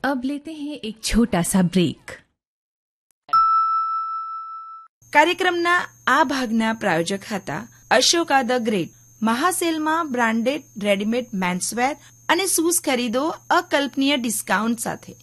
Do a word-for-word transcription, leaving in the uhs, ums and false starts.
अब लेते हैं एक छोटा सा ब्रेक। કાર્યક્રમના આ ભાગના પ્રાયોજક હતા Ashoka the great. મહાસેલમાં branded readymade menswear અને શૂઝ ખરીદો અકલ્પનીય ડિસ્કાઉન્ટ સાથે.